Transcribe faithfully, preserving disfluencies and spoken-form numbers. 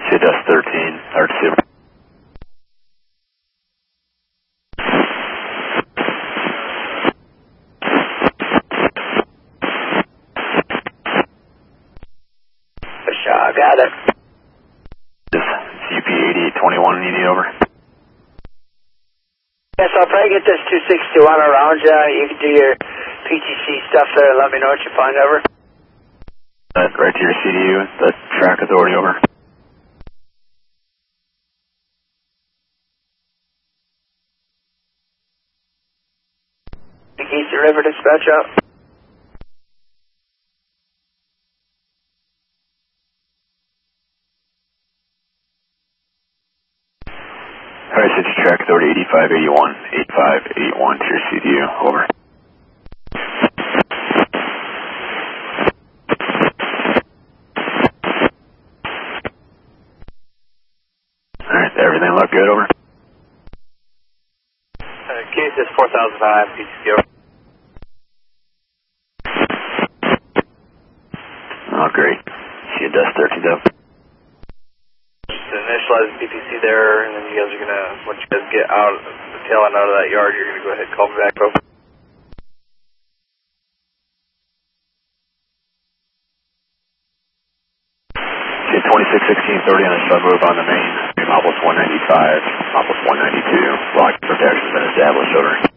C D S thirteen, R T C. Shaw, got it. C P eighty-eight twenty-one, E D over. Yes, I'll probably get this two sixty-one around you. You can do your P T C stuff there and let me know what you find over. Uh, right to your C D U, the track authority over. Casey River dispatch out. Alright, so it's track authority eighty-five eighty-one, eighty-five eighty-one to your C D U, over. Alright, everything look good, over? Uh, case is four thousand five, P T C over. Oh, great. C D S thirteen up. Just initialize the P T C there, and then you guys are gonna, once you guys get out, the tail end out of that yard, you're gonna go ahead and call me back, over. Okay, twenty-six sixteen thirty on a subrope on the main. Mobilis one ninety-five, Mobilis one ninety-two. Block protection has been established, over.